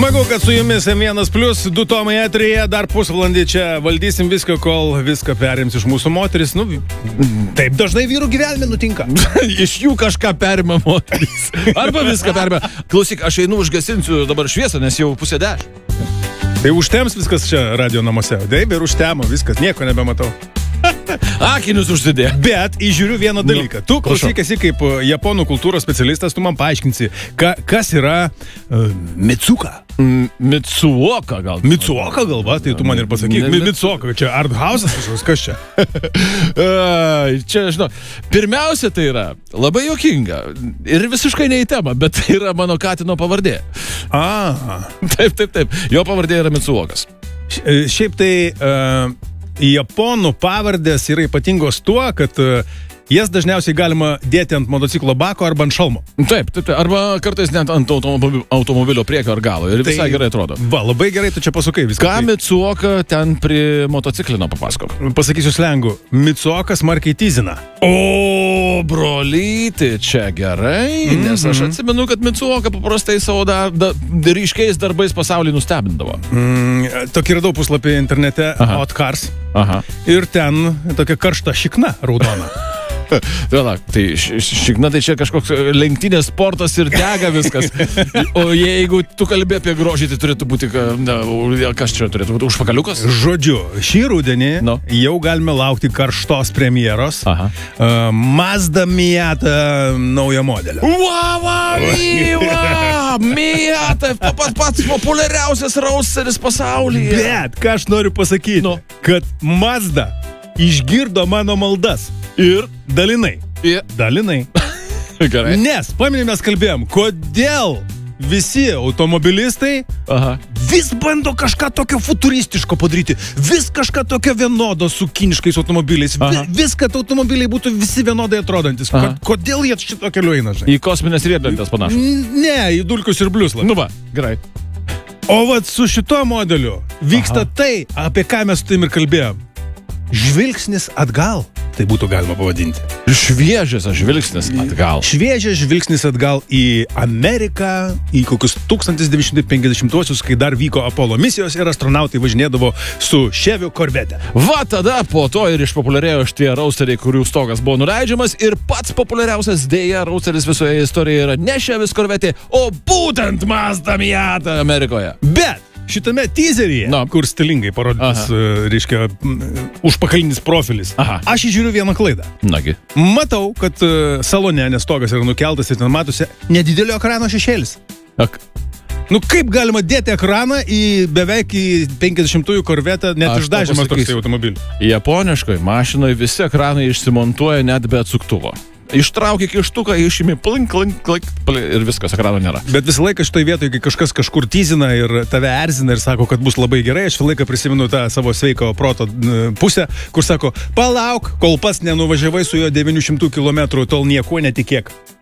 Smagu, kad su jumis M1+, 2 tomai eteryje, dar pusvalandį čia valdysim viską, kol viską perims iš mūsų moteris. Nu, taip dažnai vyrų gyvenime nutinka. Iš jų kažką perima moteris. Arba viską perima. Klausyk, aš einu užgesinsiu dabar šviesą, nes jau 9:30. Tai užtems viskas čia radio namuose. Taip, ir užtemo viskas, nieko nebematau. Akinius užsidė. Bet įžiūriu vieną dalyką. Tu, klausyk, esi kaip japonų kultūros specialistas, tu man paaiškinsi, kas yra Mitsuoka. Mitsuoka gal. Mitsuoka galva, tai tu man ir pasakyk. Mitsuoka, čia art house'as kažkoks, kas čia? Čia, žinau, pirmiausia tai yra labai juokinga ir visiškai ne į temą, bet tai yra mano katino pavardė. Taip. Jo pavardė yra Mitsuokas. Šiaip tai japonų pavardės yra ypatingos tuo, kad jas dažniausiai galima dėti ant motociklo bako arba ant šalmo. Taip. Arba kartais net ant automobilio priekio ar galo. Ir visai gerai atrodo. Va, labai gerai tu čia pasukai viską. Ką Mitsuoka ten prie motociklino papasakok? Pasakysiu slengu. Mitsuoka smarkiai tyzina. O, brolyti, čia gerai, nes aš atsimenu, kad Mitsuoka paprastai savo ryškiais darbais pasaulį nustebindavo. Tokį radau puslapį internete, Hot Cars. Ir ten tokia karšta šikna raudona. Tai šikna tai čia kažkoks lenktynės sportas ir dega viskas. O jeigu tu kalbė apie grožį, tai turėtų būti, kas čia turėtų būti, užpakaliukas? Žodžiu, šį rudenį jau galime laukti karštos premjeros. Mazda Miata naujo modelio. Miata, pats populiariausias rausteris pasaulyje. Bet, ką aš noriu pasakyti, kad Mazda išgirdo mano maldas. Ir dalinai. Gerai. Nes, paminė, mes kalbėjom, kodėl visi automobilistai vis bando kažką tokio futuristiško padaryti, vis kažką tokio vienodo su kiniškais automobiliais, vis, kad automobiliai būtų visi vienodai atrodantis. Kodėl jie šito keliu eina, žinai? Į kosminės riedlentės panašu. Ne, į dulkius ir bliuslą. Nu va, gerai. O vat su šito modeliu vyksta tai, apie ką mes su tavim ir kalbėjom. Žvilgsnis atgal, tai būtų galima pavadinti. Šviežias žvilgsnis atgal. Šviežias žvilgsnis atgal į Ameriką, į kokius 1950-uosius, kai dar vyko Apollo misijos ir astronautai važinėdavo su Chevy Corvette. Va tada po to ir išpopuliarėjo šitie rausteriai, kurių stogas buvo nuleidžiamas, ir pats populiariausias dėja rausteris visoje istorijoje yra ne Chevy Corvette, o būtent Mazda Miata Amerikoje. Bet šitame teaseryje, kur stilingai parodytas, reiškia, užpakalinis profilis, aš įžiūriu vieną klaidą. Nagi. Matau, kad salone, nes stogas yra nukeltas ir ten matosi nedidelio ekrano šešėlis. Nu kaip galima dėti ekraną į beveik į 50-ųjų Corvette, net išdažymas toksai automobilį? Japoniškoj mašinoje visi ekranai išsimontuoja net be atsuktuvo. Ištrauki kištuką, išimi plink ir viskas, ekrano nėra. Bet visą laiką šitoj vietoje, kai kažkas kažkur tyzina ir tave erzina ir sako, kad bus labai gerai, aš visą laiką prisimenu tą savo sveiko proto pusę, kur sako, palauk, kol pats nenuvažiavai su jo 900 km, tol nieko netikėk.